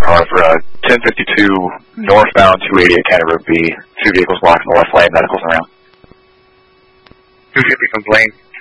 car for 1052 northbound 280 at Canada Road B. 2 vehicles blocking the left lane, medicals around. 250 complaint,